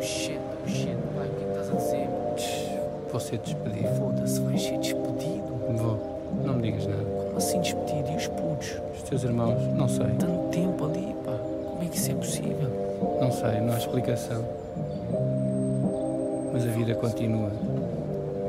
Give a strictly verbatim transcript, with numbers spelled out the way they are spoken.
Shit, oh shit, pai, o que é que estás a dizer? Vou ser despedido. Foda-se, vais ser despedido. Vou. Não me digas nada. Como assim despedido? E os putos? Os teus irmãos? Não sei. Tanto tempo ali, pá. Como é que isso é possível? Não sei, não há explicação. Mas a vida continua.